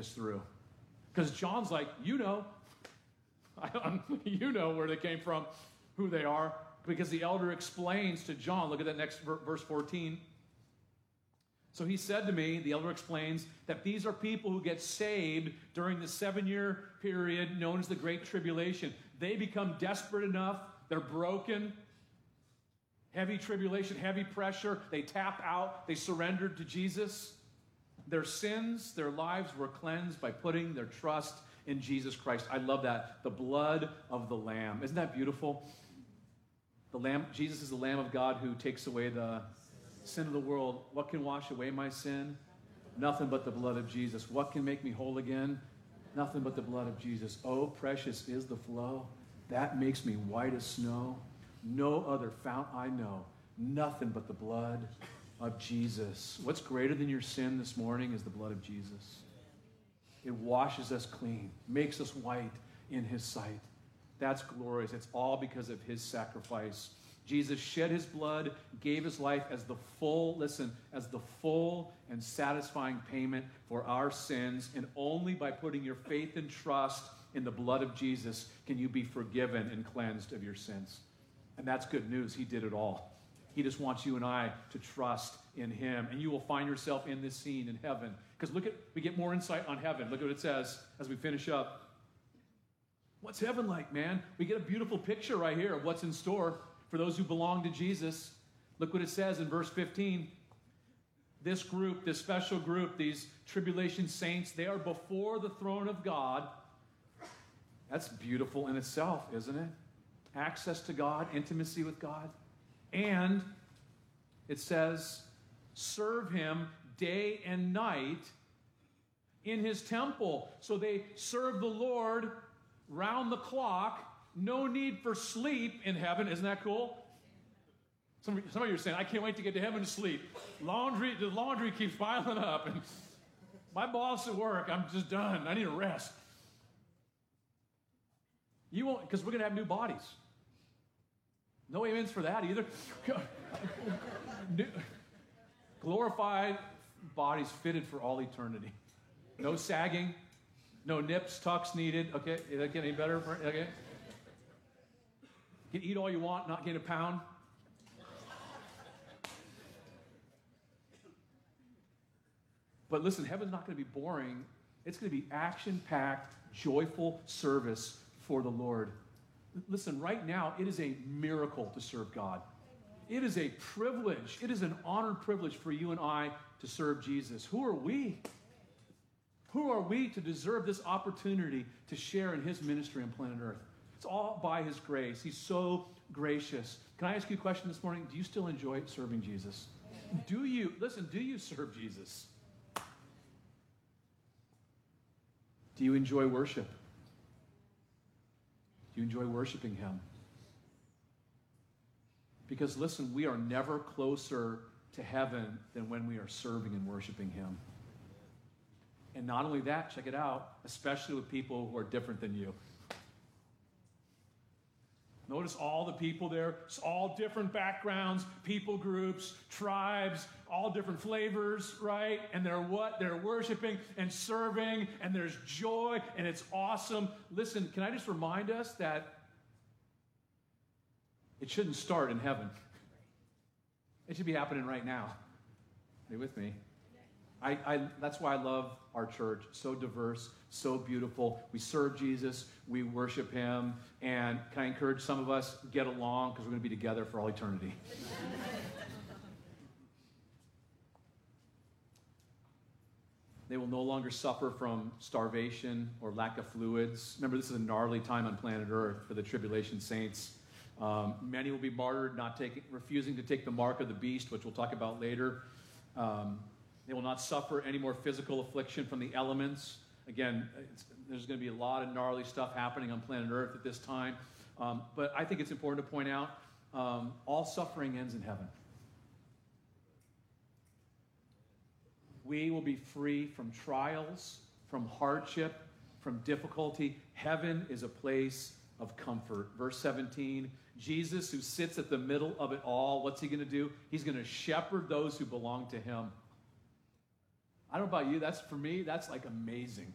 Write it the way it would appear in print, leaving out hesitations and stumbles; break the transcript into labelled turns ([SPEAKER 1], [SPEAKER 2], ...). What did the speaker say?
[SPEAKER 1] us through. Because John's like, you know where they came from, who they are. Because the elder explains to John, look at that next verse 14. So he said to me, the elder explains, that these are people who get saved during the 7-year period known as the Great Tribulation. They become desperate enough, they're broken, heavy tribulation, heavy pressure, they tap out, they surrendered to Jesus. Their sins, their lives were cleansed by putting their trust in Jesus Christ. I love that. The blood of the Lamb. Isn't that beautiful? The Lamb, Jesus is the Lamb of God who takes away the sin of the world. What can wash away my sin? Nothing but the blood of Jesus. What can make me whole again? Nothing but the blood of Jesus. Oh, precious is the flow. That makes me white as snow. No other fount I know. Nothing but the blood of Jesus. What's greater than your sin this morning is the blood of Jesus. It washes us clean, makes us white in his sight. That's glorious. It's all because of his sacrifice. Jesus shed his blood, gave his life as the full, as the full and satisfying payment for our sins. And only by putting your faith and trust in the blood of Jesus can you be forgiven and cleansed of your sins. And that's good news. He did it all. He just wants you and I to trust in him. And you will find yourself in this scene in heaven. Because we get more insight on heaven. Look at what it says as we finish up. What's heaven like, man? We get a beautiful picture right here of what's in store for those who belong to Jesus. Look what it says in verse 15. This group, this special group, these tribulation saints, they are before the throne of God. That's beautiful in itself, isn't it? Access to God, intimacy with God. And it says, serve him day and night in his temple. So they serve the Lord round the clock. No need for sleep in heaven. Isn't that cool? Some of you are saying, I can't wait to get to heaven to sleep. The laundry keeps piling up. And my boss at work, I'm just done. I need a rest. You won't, because we're going to have new bodies. No amens for that either. Glorified bodies fitted for all eternity. No sagging. No nips, tucks needed. Okay, is that getting any better? Okay. You can eat all you want, not gain a pound. But listen, heaven's not going to be boring. It's going to be action-packed, joyful service for the Lord. Listen, right now, it is a miracle to serve God. It is a privilege. It is an honored privilege for you and I to serve Jesus. Who are we? Who are we to deserve this opportunity to share in his ministry on planet Earth? It's all by his grace. He's so gracious. Can I ask you a question this morning? Do you still enjoy serving Jesus? Do you serve Jesus? Do you enjoy worship? Do you enjoy worshiping him? Because listen, we are never closer to heaven than when we are serving and worshiping him. And not only that, check it out, especially with people who are different than you. Notice all the people there. It's all different backgrounds, people groups, tribes, all different flavors, right? And they're what? They're worshiping and serving, and there's joy, and it's awesome. Listen, can I just remind us that it shouldn't start in heaven. It should be happening right now. Are you with me? That's why I love our church. So diverse, so beautiful. We serve Jesus, we worship him, and can I encourage some of us, get along, because we're going to be together for all eternity. They will no longer suffer from starvation or lack of fluids. Remember, this is a gnarly time on planet Earth for the tribulation saints. Many will be martyred, refusing to take the mark of the beast, which we'll talk about later. They will not suffer any more physical affliction from the elements. Again, there's going to be a lot of gnarly stuff happening on planet Earth at this time. But I think it's important to point out, all suffering ends in heaven. We will be free from trials, from hardship, from difficulty. Heaven is a place of comfort. Verse 17, Jesus, who sits at the middle of it all, what's he going to do? He's going to shepherd those who belong to him. I don't know about you, for me, that's like amazing.